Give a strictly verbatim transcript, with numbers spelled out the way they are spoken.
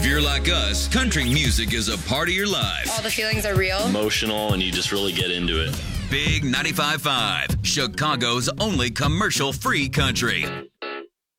you're like us, country music is a part of your life. All the feelings are real. Emotional, and you just really get into it. Big ninety-five point five, Chicago's only commercial-free country.